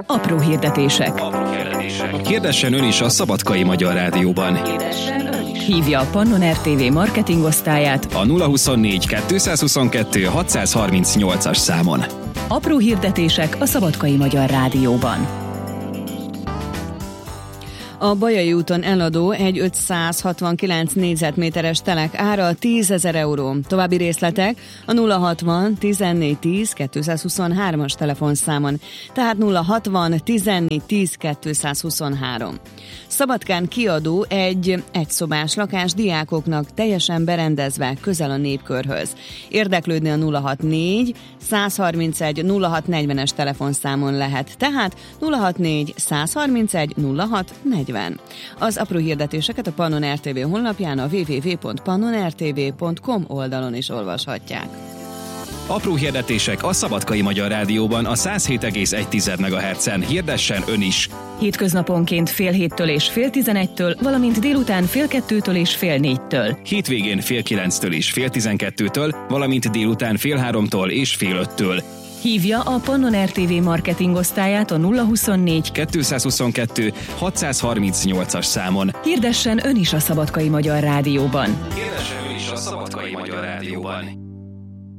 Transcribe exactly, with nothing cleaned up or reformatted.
Apró hirdetések. Apró hirdetések. Hirdessen ön is a Szabadkai Magyar Rádióban. Hívja a Pannon er té vé marketingosztályát A nulla huszonnégy kétszázhuszonkettő hatszázharmincnyolcas számon. Apró hirdetések a Szabadkai Magyar Rádióban. A Bajai úton eladó egy ötszázhatvankilenc négyzetméteres telek ára tízezer euró. További részletek a nulla hatvan tizennégy tíz kétszázhuszonhármas telefonszámon, tehát nulla hatvan tizennégy tíz kétszázhuszonhárom. Szabadkán kiadó egy egyszobás lakás diákoknak teljesen berendezve közel a Népkörhöz. Érdeklődni a nulla hatvannégy százharmincegy nulla hat negyvenes telefonszámon lehet, tehát nulla hatvannégy százharmincegy nulla hat negyven. Az apró hirdetéseket a Pannon er té vé honlapján, a double-u double-u double-u pont pannon r t v pont com oldalon is olvashatják. Apró hirdetések a Szabadkai Magyar Rádióban a száz hét egész egy megahertzen. Hirdessen ön is! Hétköznaponként fél héttől és fél tizenegytől, valamint délután fél kettőtől és fél négytől. Hétvégén fél kilenctől és fél tizenkettőtől, valamint délután fél háromtól és fél öttől. Hívja a Pannon er té vé marketingosztályát a nulla huszonnégy kétszázhuszonkettő hatszázharmincnyolcas számon. Hirdessen ön is a Szabadkai Magyar Rádióban. Hirdessen ön is a Szabadkai Magyar Rádióban.